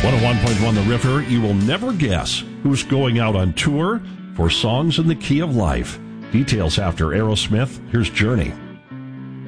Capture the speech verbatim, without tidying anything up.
one oh one point one The River. You will never guess who's going out on tour for Songs in the Key of Life. Details after Aerosmith. Here's Journey.